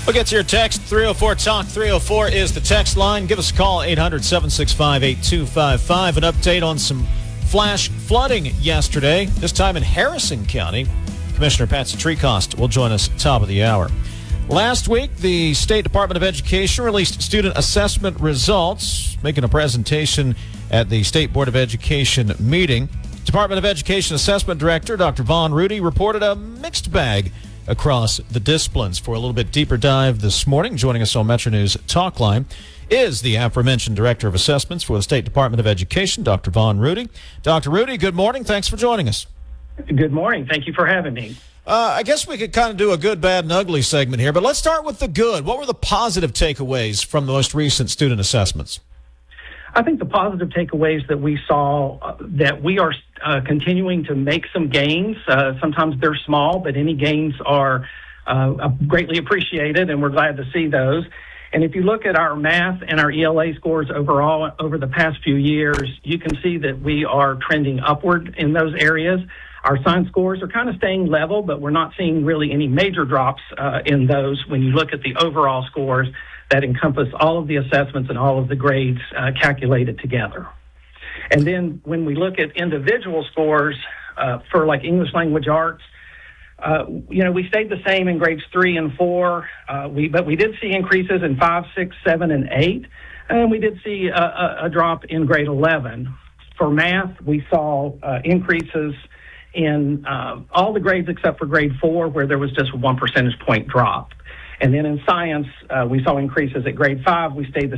We'll get to your text. 304 Talk 304 is the text line. Give us a call, 800-765-8255. An update on some flash flooding yesterday, this time in Harrison County. Commissioner Patsy Treecost will join us top of the hour. Last week, the State Department of Education released student assessment results, making a presentation at the State Board of Education meeting. Department of Education Assessment Director Dr. Vaughn Rudy reported a mixed bag across the disciplines. For a little bit deeper dive this morning, joining us on Metro News Talk Line is the aforementioned Director of Assessments for the State Department of Education, Dr. Vaughn Rudy. Dr. Rudy, good morning. Thanks for joining us. Good morning. Thank you for having me. I guess we could kind of do a good, bad, and ugly segment here, but let's start with the good. What were the positive takeaways from the most recent student assessments? I think the positive takeaways that we saw, that we are continuing to make some gains. Sometimes they're small, but any gains are greatly appreciated, and we're glad to see those. And if you look at our math and our ELA scores overall over the past few years, you can see that we are trending upward in those areas. Our science scores are kind of staying level, but we're not seeing really any major drops in those when you look at the overall scores that encompass all of the assessments and all of the grades calculated together. And then when we look at individual scores for like English language arts, we stayed the same in grades 3 and 4, but we did see increases in 5, 6, 7, and 8, and we did see a drop in grade 11. For math, we saw increases in all the grades except for grade 4, where there was just a 1 percentage point drop. And then in science, we saw increases at grade 5. We stayed the